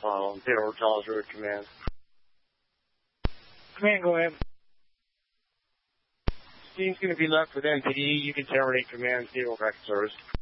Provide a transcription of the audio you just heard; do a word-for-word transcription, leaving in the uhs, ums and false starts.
Um, payload tolerance command. Command, go ahead. Steam's going to be left with N P D. You can terminate command, stable back to service.